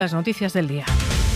Las noticias del día.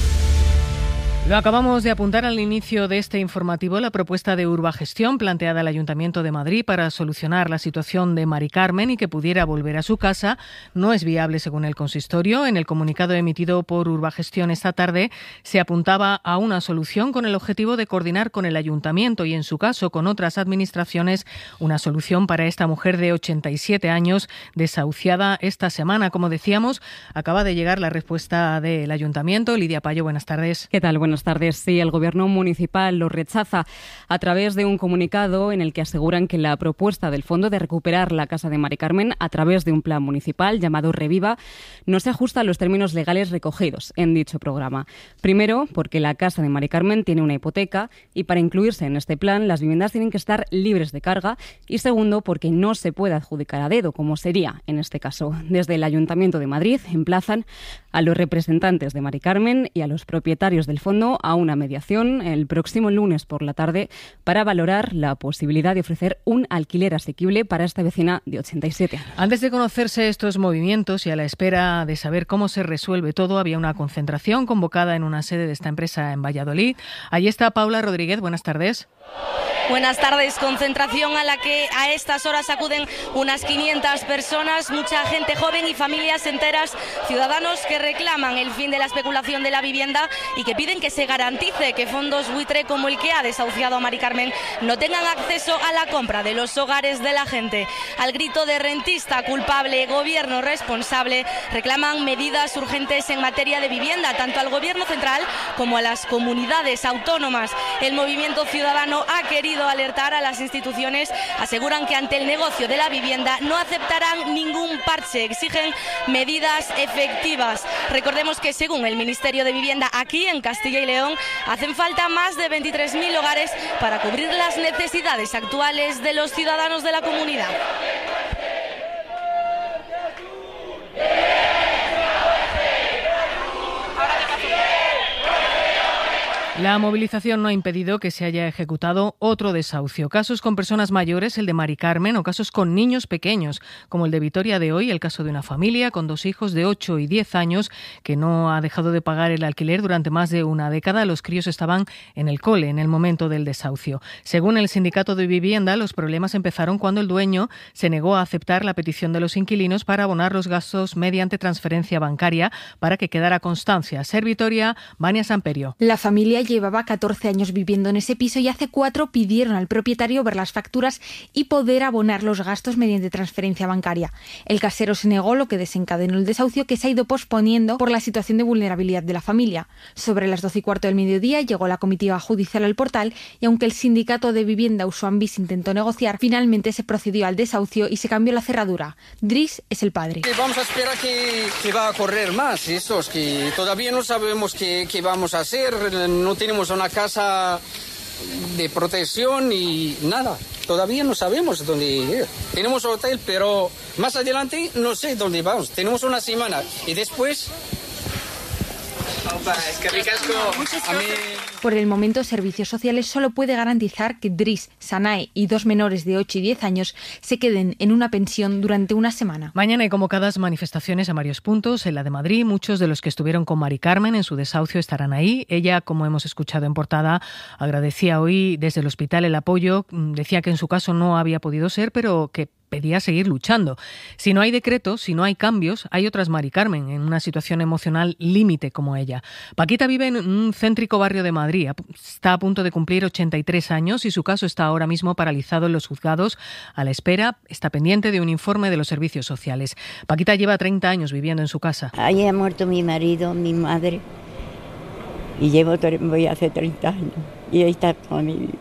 Lo acabamos de apuntar al inicio de este informativo. La propuesta de Urbagestión planteada al Ayuntamiento de Madrid para solucionar la situación de Mari Carmen y que pudiera volver a su casa no es viable según el consistorio. En el comunicado emitido por Urbagestión esta tarde se apuntaba a una solución con el objetivo de coordinar con el Ayuntamiento y, en su caso, con otras administraciones, una solución para esta mujer de 87 años desahuciada esta semana. Como decíamos, acaba de llegar la respuesta del Ayuntamiento. Lidia Payo, buenas tardes. ¿Qué tal? Buenas tardes. Sí, el Gobierno municipal lo rechaza a través de un comunicado en el que aseguran que la propuesta del Fondo de recuperar la casa de Mari Carmen a través de un plan municipal llamado Reviva no se ajusta a los términos legales recogidos en dicho programa. Primero, porque la casa de Mari Carmen tiene una hipoteca y para incluirse en este plan las viviendas tienen que estar libres de carga. Y segundo, porque no se puede adjudicar a dedo, como sería en este caso. Desde el Ayuntamiento de Madrid emplazan a los representantes de Mari Carmen y a los propietarios del fondo a una mediación el próximo lunes por la tarde para valorar la posibilidad de ofrecer un alquiler asequible para esta vecina de 87 años. Antes de conocerse estos movimientos y a la espera de saber cómo se resuelve todo, había una concentración convocada en una sede de esta empresa en Valladolid. Allí está Paula Rodríguez. Buenas tardes. Buenas tardes. Concentración a la que a estas horas acuden unas 500 personas, mucha gente joven y familias enteras, ciudadanos que reclaman el fin de la especulación de la vivienda y que piden que se garantice que fondos buitre como el que ha desahuciado a Mari Carmen no tengan acceso a la compra de los hogares de la gente. Al grito de rentista culpable, gobierno responsable, reclaman medidas urgentes en materia de vivienda, tanto al gobierno central como a las comunidades autónomas. El movimiento ciudadano ha querido alertar a las instituciones, aseguran que ante el negocio de la vivienda no aceptarán ningún parche, exigen medidas efectivas. Recordemos que según el Ministerio de Vivienda aquí en Castilla y León hacen falta más de 23.000 hogares para cubrir las necesidades actuales de los ciudadanos de la comunidad. La movilización no ha impedido que se haya ejecutado otro desahucio. Casos con personas mayores, el de Mari Carmen, o casos con niños pequeños, como el de Vitoria de hoy, el caso de una familia con 2 hijos de 8 y 10 años que no ha dejado de pagar el alquiler durante más de una década. Los críos estaban en el cole en el momento del desahucio. Según el Sindicato de Vivienda, los problemas empezaron cuando el dueño se negó a aceptar la petición de los inquilinos para abonar los gastos mediante transferencia bancaria para que quedara constancia. Ser Vitoria, Vania Samperio. La familia llevaba 14 años viviendo en ese piso y hace 4 pidieron al propietario ver las facturas y poder abonar los gastos mediante transferencia bancaria. El casero se negó, lo que desencadenó el desahucio, que se ha ido posponiendo por la situación de vulnerabilidad de la familia. Sobre las 12:15 del mediodía llegó la comitiva judicial al portal y aunque el sindicato de vivienda Usuambis intentó negociar, finalmente se procedió al desahucio y se cambió la cerradura. Dris es el padre. Vamos a esperar que va a correr más, esos que todavía no sabemos qué vamos a hacer. No tenemos una casa de protección y nada. Todavía no sabemos dónde ir. Tenemos hotel, pero más adelante no sé dónde vamos. Tenemos una semana y después... Es que ricasco. Por el momento, Servicios Sociales solo puede garantizar que Dris, Sanae y 2 menores de 8 y 10 años se queden en una pensión durante una semana. Mañana hay convocadas manifestaciones a varios puntos. En la de Madrid, muchos de los que estuvieron con Mari Carmen en su desahucio estarán ahí. Ella, como hemos escuchado en portada, agradecía hoy desde el hospital el apoyo. Decía que en su caso no había podido ser, pero que pedía seguir luchando. Si no hay decretos, si no hay cambios, hay otras Mari Carmen en una situación emocional límite como ella. Paquita vive en un céntrico barrio de Madrid. Está a punto de cumplir 83 años y su caso está ahora mismo paralizado en los juzgados. A la espera, está pendiente de un informe de los servicios sociales. Paquita lleva 30 años viviendo en su casa. Ahí ha muerto mi marido, mi madre, y voy hace 30 años. Y ahí está toda mi vida.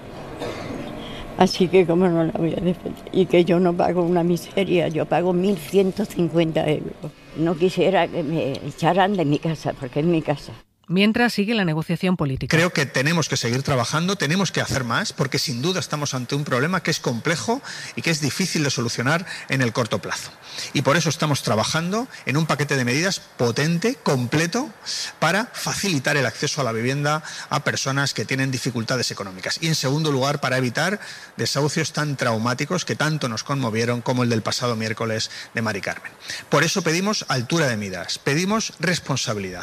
Así que cómo no la voy a defender. Y que yo no pago una miseria, yo pago 1.150 euros. No quisiera que me echaran de mi casa, porque es mi casa. Mientras sigue la negociación política. Creo que tenemos que seguir trabajando, tenemos que hacer más, porque sin duda estamos ante un problema que es complejo y que es difícil de solucionar en el corto plazo. Y por eso estamos trabajando en un paquete de medidas potente, completo, para facilitar el acceso a la vivienda a personas que tienen dificultades económicas. Y en segundo lugar, para evitar desahucios tan traumáticos que tanto nos conmovieron como el del pasado miércoles de Mari Carmen. Por eso pedimos altura de miras, pedimos responsabilidad.